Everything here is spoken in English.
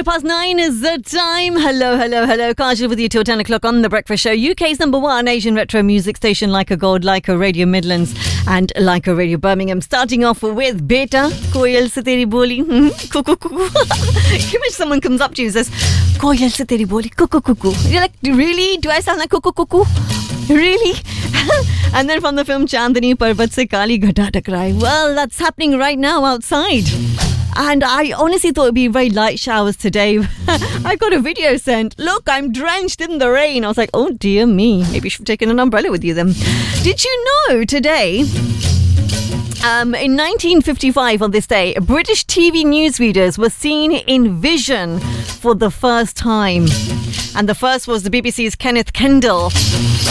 9 is the time. Hello. Kajal with you till 10 o'clock on The Breakfast Show. UK's number one Asian retro music station, Leica Gold, Leica Radio Midlands and Leica Radio Birmingham. Starting off with Beta, Koyal se teri boli. Cuckoo. Imagine someone comes up to you and says, Koyal se teri boli, cuckoo. You're like, really? Do I sound like cuckoo? Really? And then from the film Chandani Parvat se Kali Ghata Takrai. Well, that's happening right now outside. And I honestly thought it'd be very light showers today. I got a video sent. Look, I'm drenched in the rain. I was like, oh dear me. Maybe you should have taken an umbrella with you then. Did you know today, in 1955 on this day, British TV newsreaders were seen in vision for the first time. And the first was the BBC's Kenneth Kendall.